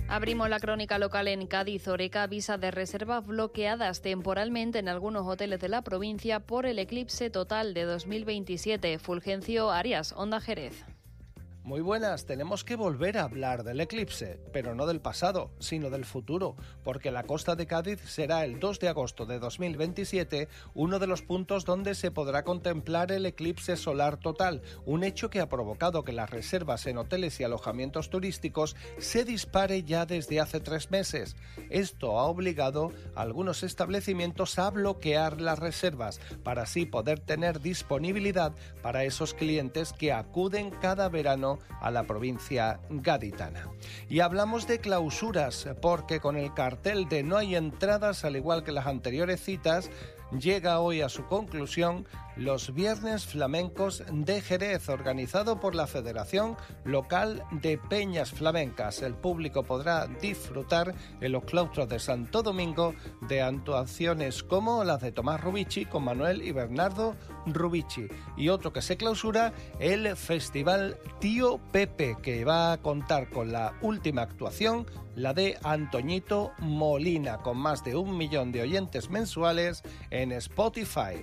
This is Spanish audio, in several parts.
Abrimos la crónica local en Cádiz. Horeca avisa de reservas bloqueadas temporalmente en algunos hoteles de la provincia por el eclipse total de 2027. Fulgencio Arias, Onda Jerez. Muy buenas, tenemos que volver a hablar del eclipse, pero no del pasado, sino del futuro, porque la costa de Cádiz será el 2 de agosto de 2027 uno de los puntos donde se podrá contemplar el eclipse solar total, un hecho que ha provocado que las reservas en hoteles y alojamientos turísticos se dispare ya desde hace 3 meses. Esto ha obligado a algunos establecimientos a bloquear las reservas para así poder tener disponibilidad para esos clientes que acuden cada verano a la provincia gaditana. Y hablamos de clausuras, porque con el cartel de no hay entradas, al igual que las anteriores citas, llega hoy a su conclusión los Viernes Flamencos de Jerez, organizado por la Federación Local de Peñas Flamencas. El público podrá disfrutar en los claustros de Santo Domingo de actuaciones como las de Tomás Rubici con Manuel y Bernardo Rubici. Y otro que se clausura, el Festival Tío Pepe, que va a contar con la última actuación, la de Antoñito Molina, con más de 1 millón de oyentes mensuales en Spotify.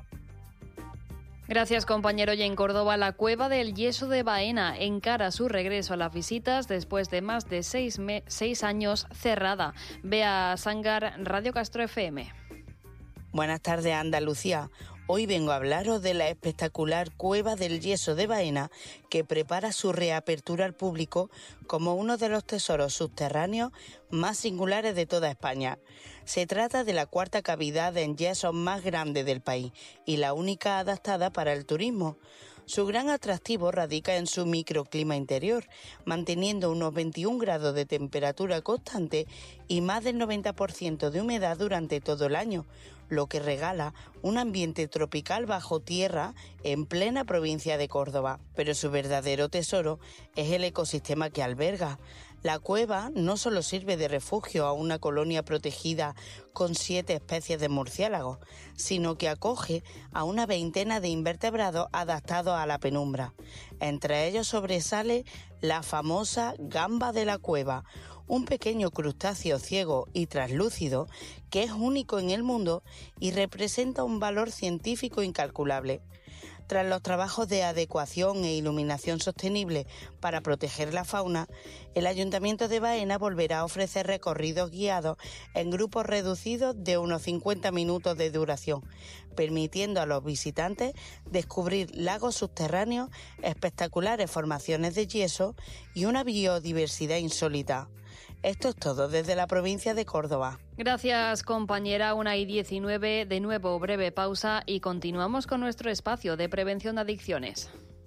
Gracias, compañero. Y en Córdoba, la Cueva del Yeso de Baena encara su regreso a las visitas después de más de 6 años cerrada. Bea Sangar, Radio Castro FM. Buenas tardes, Andalucía. Hoy vengo a hablaros de la espectacular Cueva del Yeso de Baena, que prepara su reapertura al público como uno de los tesoros subterráneos más singulares de toda España. Se trata de la 4ª cavidad en yeso más grande del país y la única adaptada para el turismo. Su gran atractivo radica en su microclima interior, manteniendo unos 21 grados de temperatura constante y más del 90% de humedad durante todo el año, lo que regala un ambiente tropical bajo tierra en plena provincia de Córdoba. Pero su verdadero tesoro es el ecosistema que alberga. La cueva no solo sirve de refugio a una colonia protegida con 7 especies de murciélagos, sino que acoge a una veintena de invertebrados adaptados a la penumbra. Entre ellos sobresale la famosa gamba de la cueva, un pequeño crustáceo ciego y translúcido que es único en el mundo y representa un valor científico incalculable. Tras los trabajos de adecuación e iluminación sostenible para proteger la fauna, el Ayuntamiento de Baena volverá a ofrecer recorridos guiados en grupos reducidos de unos 50 minutos de duración, permitiendo a los visitantes descubrir lagos subterráneos, espectaculares formaciones de yeso y una biodiversidad insólita. Esto es todo desde la provincia de Córdoba. Gracias, compañera. 1:19, de nuevo breve pausa y continuamos con nuestro espacio de prevención de adicciones.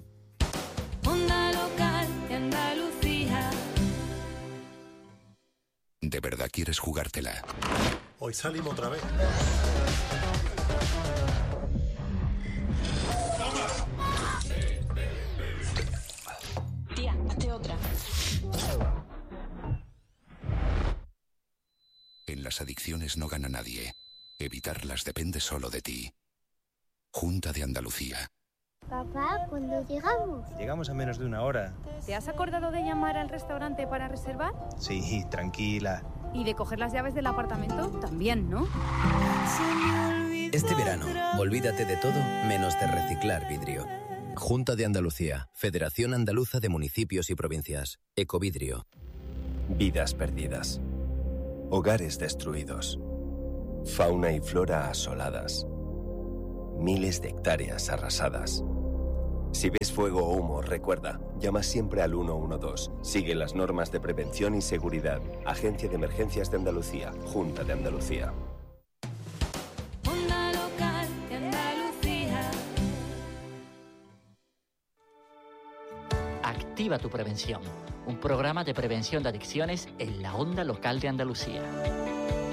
Onda local de Andalucía. ¿De verdad quieres jugártela? Hoy salimos otra vez. Tía, hazte otra. En las adicciones no gana nadie. Evitarlas depende solo de ti. Junta de Andalucía. Papá, ¿cuándo llegamos? Llegamos a menos de 1 hora. ¿Te has acordado de llamar al restaurante para reservar? Sí, tranquila. ¿Y de coger las llaves del apartamento? También, ¿no? Este verano, olvídate de todo menos de reciclar vidrio. Junta de Andalucía, Federación Andaluza de Municipios y Provincias, Ecovidrio. Vidas perdidas. Hogares destruidos. Fauna y flora asoladas. Miles de hectáreas arrasadas. Si ves fuego o humo, recuerda, llama siempre al 112. Sigue las normas de prevención y seguridad. Agencia de Emergencias de Andalucía, Junta de Andalucía. Onda local de Andalucía. Activa tu prevención. Un programa de prevención de adicciones en la Onda Local de Andalucía.